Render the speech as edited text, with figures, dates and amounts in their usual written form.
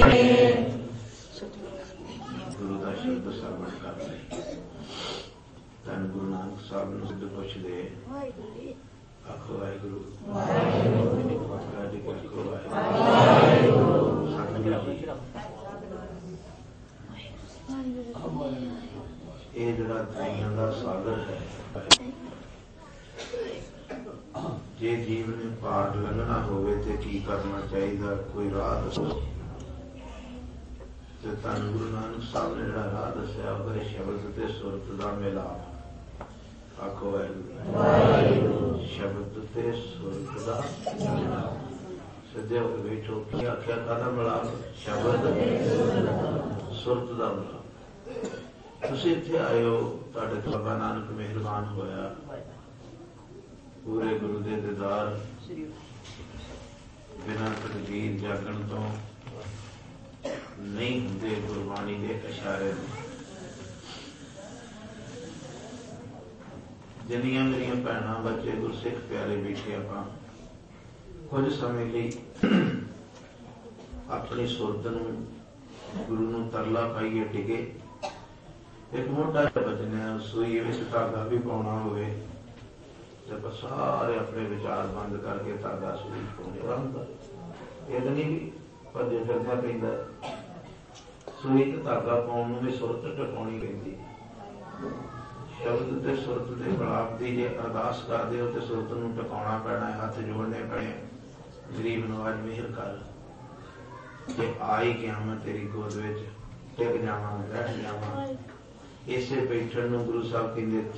ਗੁਰੂ ਦਾ ਸ਼ਬਦ ਸਰਵਣ ਕਰ ਲਈ। ਧੰਨ ਗੁਰੂ ਨਾਨਕ ਸਾਹਿਬ ਨੂੰ ਸਿੱਧ ਪੁੱਛਦੇ ਆਖੋ ਵਾਹਿਗੁਰੂ ਇਹ ਜਿਹੜਾ ਦਰਿਆਵਾਂ ਦਾ ਸਾਗਰ ਹੈ, ਜੇ ਜੀਵ ਨੇ ਪਾਰ ਲੰਘਣਾ ਹੋਵੇ ਤੇ ਕੀ ਕਰਨਾ ਚਾਹੀਦਾ, ਕੋਈ ਰਾਹ ਦੱਸੋ। ਤੇ ਧੰਨ ਗੁਰੂ ਨਾਨਕ ਸਾਹਿਬ ਨੇ ਜਿਹੜਾ ਰਾਹ ਦੱਸਿਆ ਉਹਦੇ ਸ਼ਬਦ ਤੇ ਸੁਰਤ ਦਾ ਮਿਲਾਪ। ਆਖੋ ਵਾਹਿਗੁਰੂ। ਸ਼ਬਦ ਤੇ ਸੁਰਤ ਦਾ ਮਿਲਾਪ। ਸਿੱਧੇ ਹੋ ਕੇ ਬੈਠੋ। ਕੀ ਆਖਿਆ? ਕਾਹਦਾ ਮਿਲਾਪ? ਸ਼ਬਦ ਸੁਰਤ ਦਾ ਮਿਲਾਪ। ਤੁਸੀਂ ਇੱਥੇ ਆਏ ਹੋ, ਤੁਹਾਡੇ ਤੋਂ ਬਾਬਾ ਨਾਨਕ ਮਿਹਰਬਾਨ ਹੋਇਆ। ਪੂਰੇ ਗੁਰੂ ਦੇ ਦੀਦਾਰ ਬਿਨਾਂ ਤਕਦੀਰ ਜਾਗਣ ਤੋਂ ਨਹੀਂ ਹੁੰਦੇ। ਗੁਰਬਾਣੀ ਦੇ ਇਸ਼ਾਰੇ ਜਿੰਨੀਆਂ ਮੇਰੀਆਂ ਭੈਣਾਂ ਬੱਚੇ ਗੁਰਸਿੱਖ ਪਿਆਰੇ ਬੈਠੇ, ਆਪਾਂ ਕੁਝ ਸਮੇਂ ਲਈ ਆਪਣੀ ਸੁਰਤ ਨੂੰ ਗੁਰੂ ਨੂੰ ਤਰਲਾ ਪਾਈਏ ਟਿਕੇ। ਇੱਕ ਮੋਟਾ ਬਚਨਾ ਸੂਈ ਵਿੱਚ ਧਾਗਾ ਵੀ ਪਾਉਣਾ ਹੋਵੇ ਤੇ ਆਪਾਂ ਸਾਰੇ ਆਪਣੇ ਵਿਚਾਰ ਬੰਦ ਕਰਕੇ ਧਾਗਾ ਸੂਈ ਪਾਉਣੇ ਆਰਾਮ ਕਰ। ਇਹ ਤਾਂ ਨਹੀਂ ਵੀ ਭੱਜੇ ਫਿਰਨਾ ਪੈਂਦਾ। ਸੂਈ ਤੇ ਧਾਗਾ ਪਾਉਣ ਨੂੰ ਵੀ ਸੁਰਤ ਟਿਕਾਉਣੀ ਪੈਂਦੀ। ਸ਼ਬਦ ਤੇ ਸੁਰਤ ਦੇ ਮਿਲਾਪ ਦੀ ਜੇ ਅਰਦਾਸ ਕਰਦੇ ਹੋ ਤੇ ਸੁਰਤ ਨੂੰ ਟਿਕਾਉਣਾ ਪੈਣਾ, ਹੱਥ ਜੋੜਨੇ ਪੈਣੇ। ਗਰੀਬ ਨਵਾਜ ਮਿਹਰ ਕਰ, ਜੇ ਆ ਹੀ ਗਿਆ ਮੈਂ ਤੇਰੀ ਗੋਦ ਵਿੱਚ ਟਿਕ ਜਾਵਾਂ, ਬੈਠ ਜਾਵਾਂ। ਇਸੇ ਬੈਠਣ ਨੂੰ ਗੁਰੂ ਸਾਹਿਬ ਕਹਿੰਦੇ